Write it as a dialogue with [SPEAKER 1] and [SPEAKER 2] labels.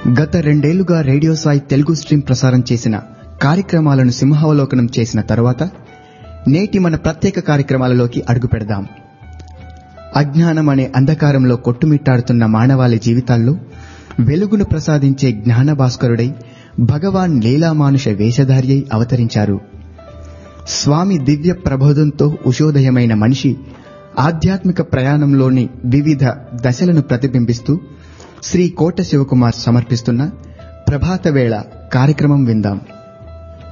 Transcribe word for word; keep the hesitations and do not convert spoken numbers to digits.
[SPEAKER 1] గత రెండేళ్లుగా radio Sai Telugu stream ప్రసారం చేసిన కార్యక్రమాలను సింహావలోకనం చేసిన తరువాత నేటి మన ప్రత్యేక కార్యక్రమాలలోకి అడుగు పెడదాం. అజ్ఞానం అనే అంధకారంలో కొట్టుమిట్టాడుతున్న మానవాళి జీవితాల్లో వెలుగును ప్రసాదించే జ్ఞానభాస్కరుడై భగవాన్ లీలామానుష వేషధారియై అవతరించారు. స్వామి దివ్య ప్రబోధంతో ఉషోదయమైన మనిషి ఆధ్యాత్మిక ప్రయాణంలోని వివిధ దశలను ప్రతిబింబిస్తూ శ్రీ కోట శివకుమార్ సమర్పిస్తున్న ప్రభాత వేళ కార్యక్రమం విందాం.